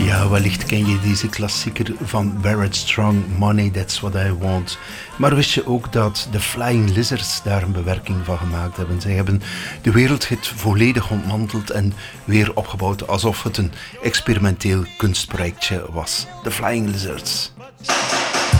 Ja, wellicht ken je deze klassieker van Barrett Strong, Money, That's What I Want. Maar wist je ook dat de Flying Lizards daar een bewerking van gemaakt hebben? Zij hebben de wereldhit volledig ontmanteld en weer opgebouwd alsof het een experimenteel kunstprojectje was. De Flying Lizards.